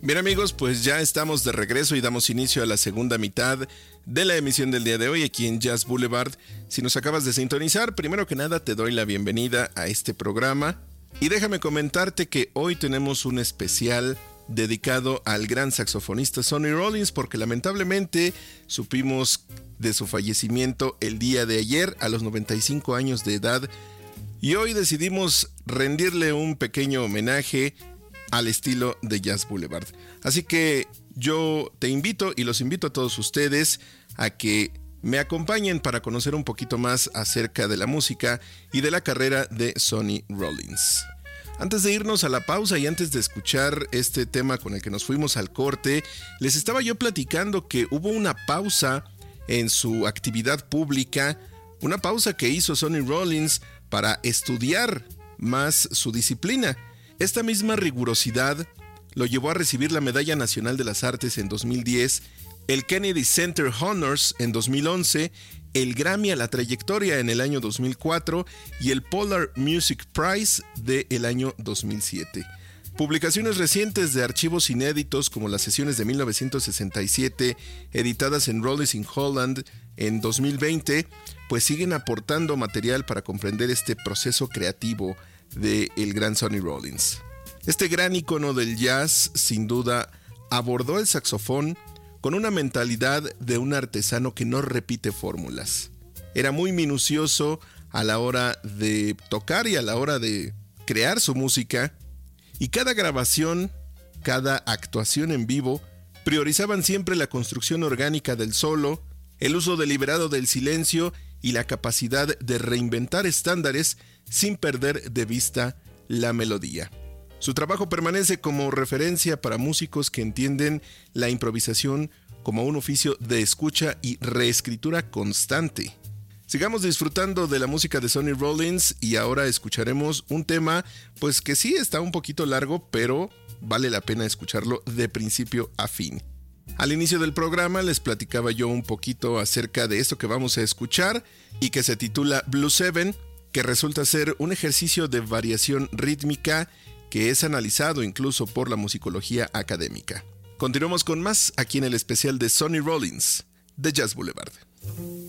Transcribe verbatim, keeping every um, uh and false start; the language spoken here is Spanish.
Bien amigos, pues ya estamos de regreso y damos inicio a la segunda mitad de la emisión del día de hoy aquí en Jazz Boulevard. Si nos acabas de sintonizar, primero que nada te doy la bienvenida a este programa y déjame comentarte que hoy tenemos un especial dedicado al gran saxofonista Sonny Rollins, porque lamentablemente supimos de su fallecimiento el día de ayer a los noventa y cinco años de edad, y hoy decidimos rendirle un pequeño homenaje al estilo de Jazz Boulevard. Así que yo te invito y los invito a todos ustedes a que me acompañen para conocer un poquito más acerca de la música y de la carrera de Sonny Rollins. Antes de irnos a la pausa y antes de escuchar este tema con el que nos fuimos al corte, les estaba yo platicando que hubo una pausa en su actividad pública, una pausa que hizo Sonny Rollins para estudiar más su disciplina. Esta misma rigurosidad lo llevó a recibir la Medalla Nacional de las Artes en dos mil diez, el Kennedy Center Honors en dos mil once, el Grammy a la Trayectoria en el año dos mil cuatro y el Polar Music Prize del año dos mil siete. Publicaciones recientes de archivos inéditos como las sesiones de mil novecientos sesenta y siete, editadas en Rollins in Holland en dos mil veinte, pues siguen aportando material para comprender este proceso creativo de el gran Sonny Rollins. Este gran ícono del jazz, sin duda, abordó el saxofón con una mentalidad de un artesano que no repite fórmulas. Era muy minucioso a la hora de tocar y a la hora de crear su música, y cada grabación, cada actuación en vivo, priorizaban siempre la construcción orgánica del solo, el uso deliberado del silencio y la capacidad de reinventar estándares sin perder de vista la melodía. Su trabajo permanece como referencia para músicos que entienden la improvisación como un oficio de escucha y reescritura constante. Sigamos disfrutando de la música de Sonny Rollins y ahora escucharemos un tema pues que sí está un poquito largo, pero vale la pena escucharlo de principio a fin. Al inicio del programa les platicaba yo un poquito acerca de esto que vamos a escuchar y que se titula Blues siete, que resulta ser un ejercicio de variación rítmica que es analizado incluso por la musicología académica. Continuamos con más aquí en el especial de Sonny Rollins de Jazz Boulevard.